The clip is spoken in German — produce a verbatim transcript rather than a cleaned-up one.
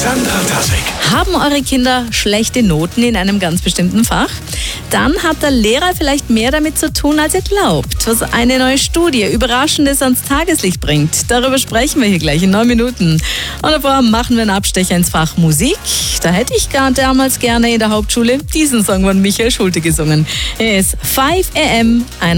Sandra Tassek. Haben eure Kinder schlechte Noten in einem ganz bestimmten Fach? Dann hat der Lehrer vielleicht mehr damit zu tun, als ihr glaubt. Was eine neue Studie Überraschendes ans Tageslicht bringt. Darüber sprechen wir hier gleich in neun Minuten. Und davor machen wir einen Abstecher ins Fach Musik. Da hätte ich gar damals gerne in der Hauptschule diesen Song von Michael Schulte gesungen. Es ist five a m, einer